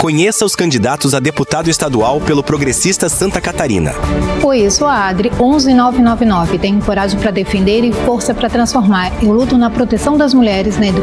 Conheça os candidatos a deputado estadual pelo Progressista Santa Catarina. Oi, eu sou a Adri, 11999. Tenho coragem para defender e força para transformar. Eu luto na proteção das mulheres, na educação